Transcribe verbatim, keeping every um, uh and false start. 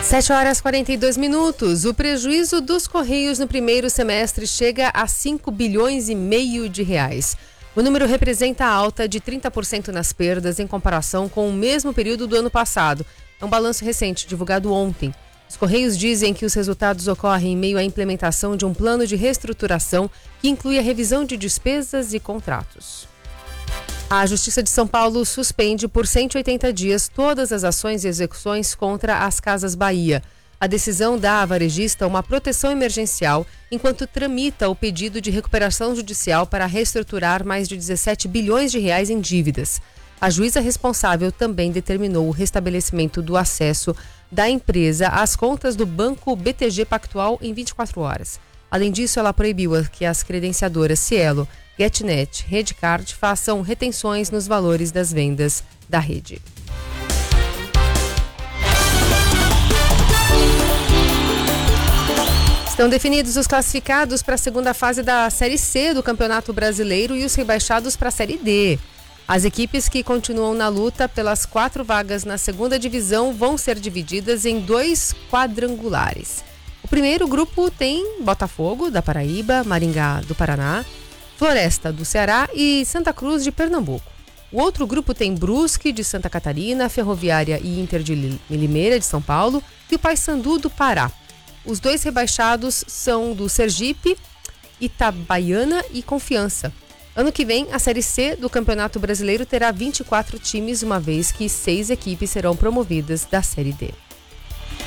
sete horas e quarenta e dois minutos. O prejuízo dos Correios no primeiro semestre chega a cinco bilhões e meio de reais. O número representa a alta de trinta por cento nas perdas em comparação com o mesmo período do ano passado. É um balanço recente, divulgado ontem. Os Correios dizem que os resultados ocorrem em meio à implementação de um plano de reestruturação que inclui a revisão de despesas e contratos. A Justiça de São Paulo suspende por cento e oitenta dias todas as ações e execuções contra as Casas Bahia. A decisão dá à varejista uma proteção emergencial enquanto tramita o pedido de recuperação judicial para reestruturar mais de dezessete bilhões de reais em dívidas. A juíza responsável também determinou o restabelecimento do acesso da empresa às contas do Banco B T G Pactual em vinte e quatro horas. Além disso, ela proibiu que as credenciadoras Cielo, GetNet, Redcard façam retenções nos valores das vendas da rede. Estão definidos os classificados para a segunda fase da Série C do Campeonato Brasileiro e os rebaixados para a Série D. As equipes que continuam na luta pelas quatro vagas na segunda divisão vão ser divididas em dois quadrangulares. O primeiro grupo tem Botafogo, da Paraíba, Maringá, do Paraná, Floresta, do Ceará e Santa Cruz, de Pernambuco. O outro grupo tem Brusque, de Santa Catarina, Ferroviária e Inter de Limeira, de São Paulo, e o Paysandu, do Pará. Os dois rebaixados são do Sergipe, Itabaiana e Confiança. Ano que vem, a Série C do Campeonato Brasileiro terá vinte e quatro times, uma vez que seis equipes serão promovidas da Série D.